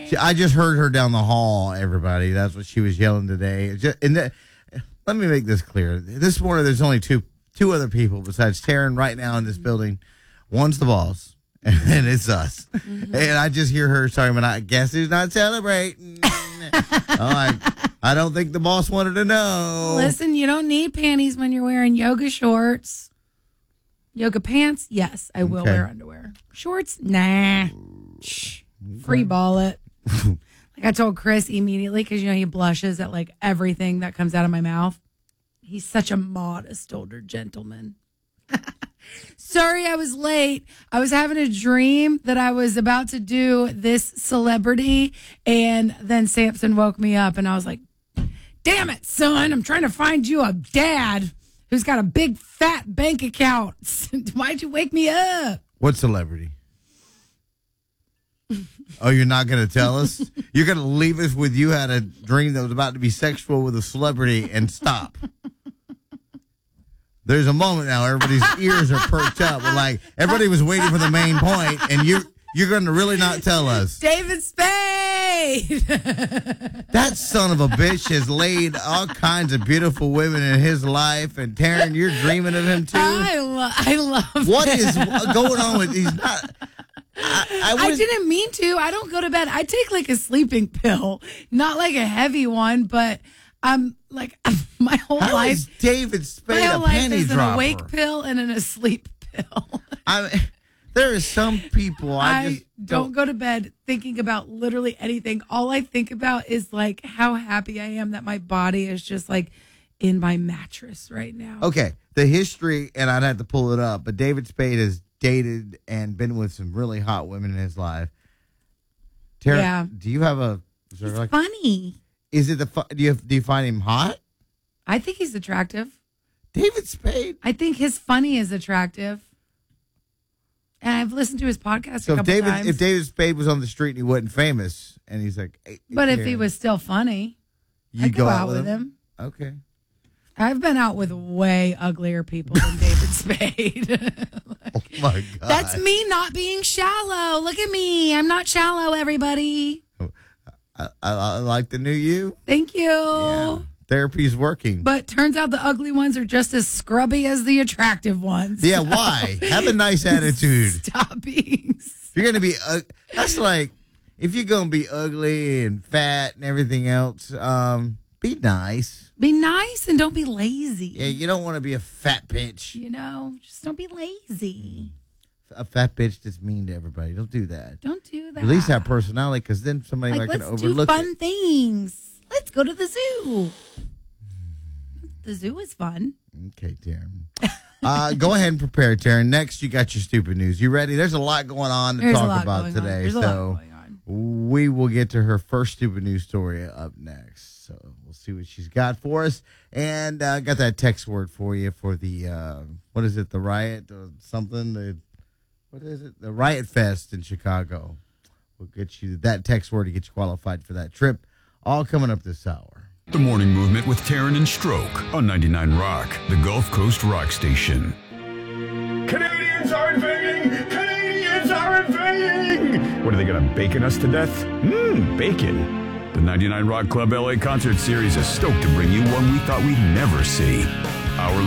I just heard her down the hall, everybody. That's what she was yelling today. Let me make this clear. This morning, there's only two other people besides Taryn right now in this building. One's the boss, and it's us. Mm-hmm. And I just hear her talking about, I guess who's not celebrating. I don't think the boss wanted to know. Listen, you don't need panties when you're wearing yoga shorts. Yoga pants, yes, I will wear underwear. Shorts, nah. Shh. Free ball it. Like I told Chris immediately, because he blushes at like everything that comes out of my mouth. He's such a modest older gentleman. Sorry, I was late. I was having a dream that I was about to do this celebrity, and then Samson woke me up, and I was like, damn it, son, I'm trying to find you a dad who's got a big fat bank account. Why'd you wake me up? What celebrity? Oh, you're not going to tell us? You're going to leave us with you had a dream that was about to be sexual with a celebrity and stop. There's a moment now, everybody's ears are perked up. We're like, everybody was waiting for the main point, and you're going to really not tell us. David Spade! That son of a bitch has laid all kinds of beautiful women in his life, and Taryn, you're dreaming of him too? I love What is going on with he's not... I didn't mean to. I don't go to bed. I take like a sleeping pill, not like a heavy one, but I'm like my whole How life. Is David Spade my a whole life panty is dropper? an awake pill and an asleep pill. There are some people I just don't go to bed thinking about literally anything. All I think about is like how happy I am that my body is just like in my mattress right now. Okay, the history, and I'd have to pull it up, but David Spade has dated and been with some really hot women in his life. Tara, do you have a? He's funny. Is it do you find him hot? I think he's attractive. David Spade. I think his funny is attractive. And I've listened to his podcast a couple times. If David Spade was on the street and he wasn't famous, and he's like, hey, but if he was still funny, I'd go out with him. Okay. I've been out with way uglier people than David Spade. Oh my God. That's me not being shallow. Look at me. I'm not shallow, everybody. I like the new you. Thank you. Yeah. Therapy's working. But turns out the ugly ones are just as scrubby as the attractive ones. Yeah, why? Have a nice attitude. Stop being... If you're going to be... that's like, if you're going to be ugly and fat and everything else, be nice. Be nice and don't be lazy. Yeah, you don't want to be a fat bitch. Just don't be lazy. A fat bitch that's mean to everybody. Don't do that. Don't do that. At least have personality, because then somebody might can overlook it. Let's do fun things. Let's go to the zoo. The zoo is fun. Okay, Taryn. Go ahead and prepare, Taryn. Next, you got your stupid news. You ready? There's a lot going on to talk about today. So we will get to her first stupid news story up next. So we'll see what she's got for us. And I got that text word for you for the, what is it, the riot or something? What is it? The Riot Fest in Chicago. We'll get you that text word to get you qualified for that trip. All coming up this hour. The Morning Movement with Taryn and Stroke on 99 Rock, the Gulf Coast rock station. Canadians are invading! Canadians are invading! What, are they going to bacon us to death? Bacon. The 99 Rock Club LA Concert Series is stoked to bring you one we thought we'd never see. Our